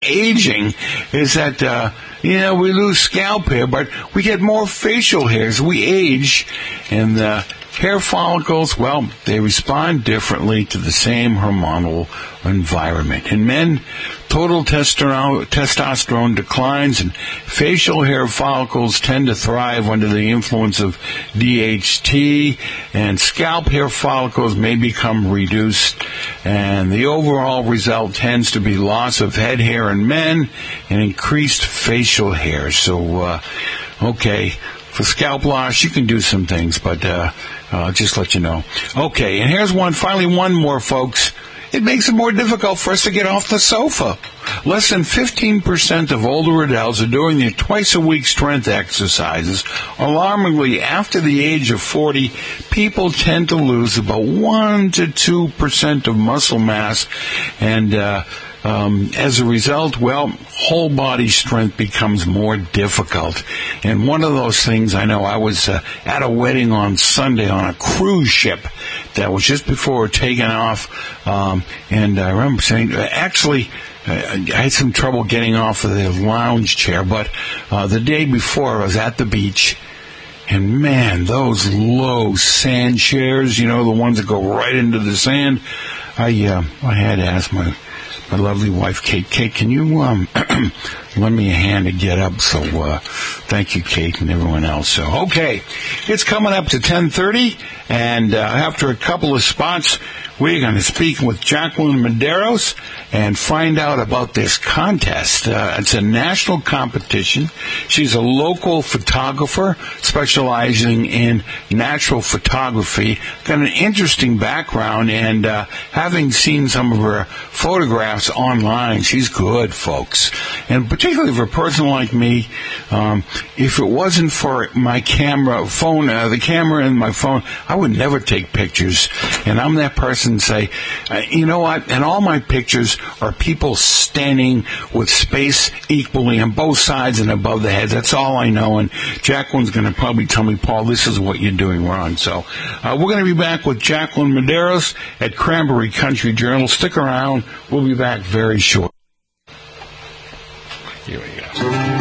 aging is that, we lose scalp hair, but we get more facial hairs. We age, and hair follicles, well, they respond differently to the same hormonal environment. In men, total testosterone declines, and facial hair follicles tend to thrive under the influence of DHT, and scalp hair follicles may become reduced, and the overall result tends to be loss of head hair in men and increased facial hair. So, for scalp loss, you can do some things, but just let you know. Okay, and here's finally one more, folks. It makes it more difficult for us to get off the sofa. Less than 15% of older adults are doing their twice-a-week strength exercises. Alarmingly, after the age of 40, people tend to lose about 1 to 2% of muscle mass, and as a result, whole body strength becomes more difficult. And one of those things, I know I was at a wedding on Sunday on a cruise ship that was just before taking off, and I remember saying, actually, I had some trouble getting off of the lounge chair, but the day before I was at the beach, and man, those low sand chairs, the ones that go right into the sand, I had to ask my lovely wife, Kate. Kate, can you lend me a hand to get up? So thank you, Kate, and everyone else. So, okay, it's coming up to 10:30, and after a couple of spots, we're going to speak with Jacqueline Medeiros and find out about this contest. It's a national competition. She's a local photographer specializing in natural photography. Got an interesting background, and having seen some of her photographs online, she's good, folks. And particularly for a person like me, if it wasn't for my phone, the camera in my phone, I would never take pictures. And I'm that person say, you know what, and all my pictures are people standing with space equally on both sides and above the heads. That's all I know, and Jacqueline's going to probably tell me, Paul, this is what you're doing wrong. So we're going to be back with Jacqueline Medeiros at Cranberry Country Journal. Stick around. We'll be back very short. Here we go.